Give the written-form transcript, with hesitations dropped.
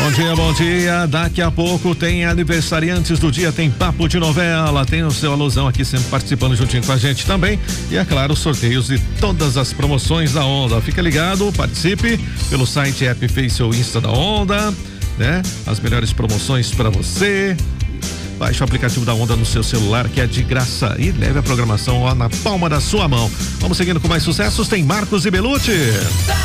Bom dia. Daqui a pouco tem aniversariantes do dia, tem papo de novela, tem o seu Alusão aqui sempre participando juntinho com a gente também. E é claro, sorteios de todas as promoções da Onda. Fica ligado, participe pelo site, app, Face ou Insta da Onda, né? As melhores promoções para você. Baixe o aplicativo da Onda no seu celular, que é de graça, e leve a programação lá na palma da sua mão. Vamos seguindo com mais sucessos, tem Marcos e Belucci.